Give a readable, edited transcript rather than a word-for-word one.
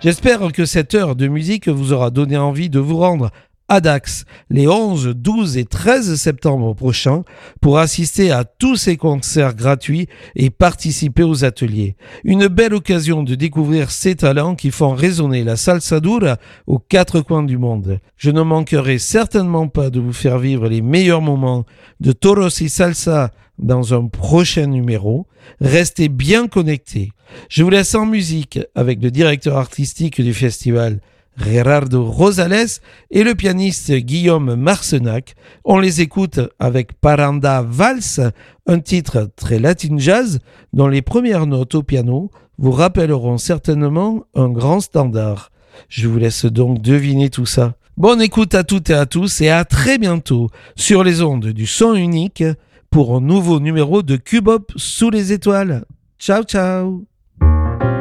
J'espère que cette heure de musique vous aura donné envie de vous rendre à Dax les 11, 12 et 13 septembre prochains pour assister à tous ces concerts gratuits et participer aux ateliers. Une belle occasion de découvrir ces talents qui font résonner la salsa dura aux quatre coins du monde. Je ne manquerai certainement pas de vous faire vivre les meilleurs moments de Toros y Salsa dans un prochain numéro. Restez bien connectés. Je vous laisse en musique avec le directeur artistique du festival, Gerardo Rosales, et le pianiste Guillaume Marcenac. On les écoute avec Paranda Vals, un titre très latin jazz dont les premières notes au piano vous rappelleront certainement un grand standard. Je vous laisse donc deviner tout ça. Bonne écoute à toutes et à tous et à très bientôt sur les ondes du son unique pour un nouveau numéro de Cubop sous les étoiles. Ciao ciao.